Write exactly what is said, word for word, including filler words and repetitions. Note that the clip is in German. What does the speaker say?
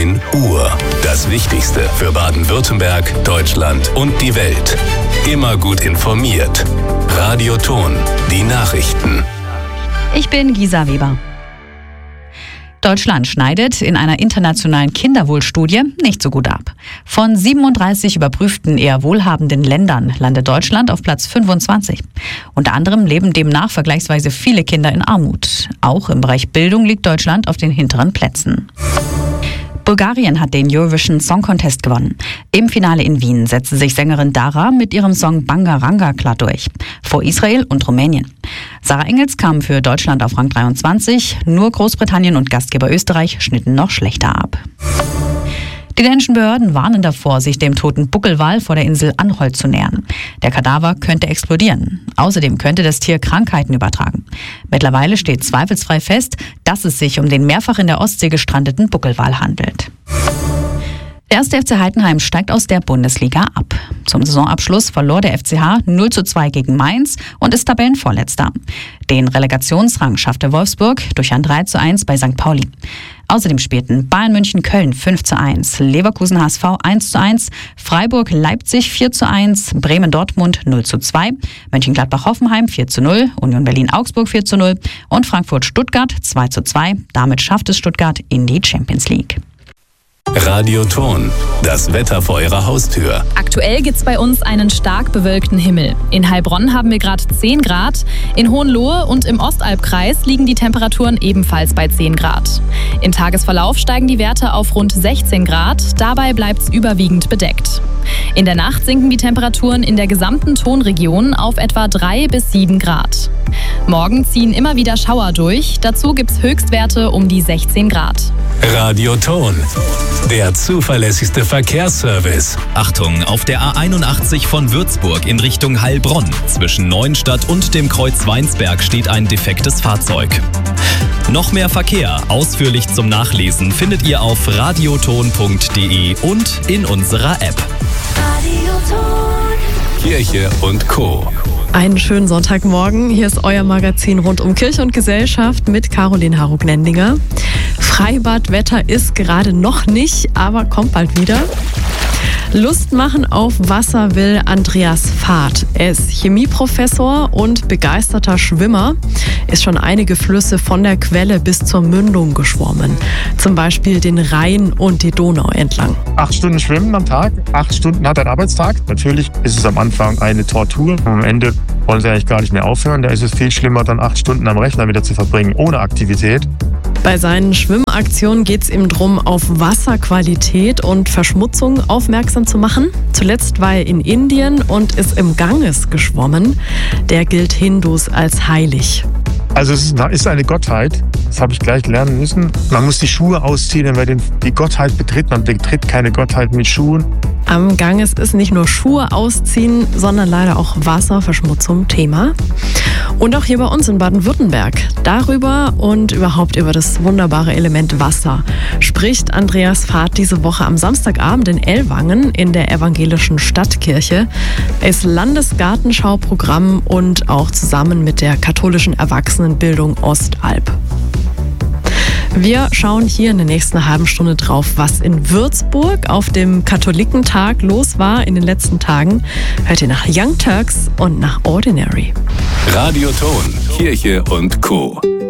neun Uhr. Das Wichtigste für Baden-Württemberg, Deutschland und die Welt. Immer gut informiert. Radio Ton, die Nachrichten. Ich bin Gisa Weber. Deutschland schneidet in einer internationalen Kinderwohlstudie nicht so gut ab. Von siebenunddreißig überprüften eher wohlhabenden Ländern landet Deutschland auf Platz fünfundzwanzig. Unter anderem leben demnach vergleichsweise viele Kinder in Armut. Auch im Bereich Bildung liegt Deutschland auf den hinteren Plätzen. Bulgarien hat den Eurovision Song Contest gewonnen. Im Finale in Wien setzte sich Sängerin Dara mit ihrem Song Bangaranga klar durch. Vor Israel und Rumänien. Sarah Engels kam für Deutschland auf Rang dreiundzwanzig. Nur Großbritannien und Gastgeber Österreich schnitten noch schlechter ab. Die dänischen Behörden warnen davor, sich dem toten Buckelwal vor der Insel Anholt zu nähern. Der Kadaver könnte explodieren. Außerdem könnte das Tier Krankheiten übertragen. Mittlerweile steht zweifelsfrei fest, dass es sich um den mehrfach in der Ostsee gestrandeten Buckelwal handelt. Der erste F C Heidenheim steigt aus der Bundesliga ab. Zum Saisonabschluss verlor der F C H null zu zwei gegen Mainz und ist Tabellenvorletzter. Den Relegationsrang schaffte Wolfsburg durch ein drei zu eins bei Sankt Pauli. Außerdem spielten Bayern München Köln fünf zu eins, Leverkusen H S V eins zu eins, Freiburg Leipzig vier zu eins, Bremen Dortmund null zu zwei, Mönchengladbach Hoffenheim vier zu null, Union Berlin Augsburg vier zu null und Frankfurt Stuttgart zwei zu zwei. Damit schafft es Stuttgart in die Champions League. Radio Ton, das Wetter vor Ihrer Haustür. Aktuell gibt's bei uns einen stark bewölkten Himmel. In Heilbronn haben wir gerade zehn Grad. In Hohenlohe und im Ostalbkreis liegen die Temperaturen ebenfalls bei zehn Grad. Im Tagesverlauf steigen die Werte auf rund sechzehn Grad. Dabei bleibt's überwiegend bedeckt. In der Nacht sinken die Temperaturen in der gesamten Tonregion auf etwa drei bis sieben Grad. Morgen ziehen immer wieder Schauer durch. Dazu gibt's Höchstwerte um die sechzehn Grad. Radio Ton, der zuverlässigste Verkehrsservice. Achtung, auf der A einundachtzig von Würzburg in Richtung Heilbronn. Zwischen Neuenstadt und dem Kreuz Weinsberg steht ein defektes Fahrzeug. Noch mehr Verkehr, ausführlich zum Nachlesen, findet ihr auf radioton punkt de und in unserer App. Kirche und Co. Einen schönen Sonntagmorgen. Hier ist euer Magazin rund um Kirche und Gesellschaft mit Caroline Harug-Nendinger. Freibadwetter ist gerade noch nicht, aber kommt bald wieder. Lust machen auf Wasser will Andreas Fahrt. Er ist Chemieprofessor und begeisterter Schwimmer, ist schon einige Flüsse von der Quelle bis zur Mündung geschwommen. Zum Beispiel den Rhein und die Donau entlang. Acht Stunden schwimmen am Tag, acht Stunden hat er einen Arbeitstag. Natürlich ist es am Anfang eine Tortur. Am Ende wollen sie eigentlich gar nicht mehr aufhören. Da ist es viel schlimmer, dann acht Stunden am Rechner wieder zu verbringen, ohne Aktivität. Bei seinen Schwimmaktionen geht es ihm darum, auf Wasserqualität und Verschmutzung aufmerksam zu machen. Zuletzt war er in Indien und ist im Ganges geschwommen. Der gilt Hindus als heilig. Also es ist eine Gottheit, das habe ich gleich lernen müssen. Man muss die Schuhe ausziehen, wenn man die Gottheit betritt. Man betritt keine Gottheit mit Schuhen. Am Ganges ist nicht nur Schuhe ausziehen, sondern leider auch Wasserverschmutzung Thema. Und auch hier bei uns in Baden-Württemberg. Darüber und überhaupt über das wunderbare Element Wasser spricht Andreas Fahrt diese Woche am Samstagabend in Ellwangen in der evangelischen Stadtkirche. Er ist Landesgartenschauprogramm und auch zusammen mit der katholischen Erwachsenenbildung Ostalb. Wir schauen hier in der nächsten halben Stunde drauf, was in Würzburg auf dem Katholikentag los war in den letzten Tagen. Hört ihr nach Young Turks und nach Ordinary. Radio Ton, Kirche und Co.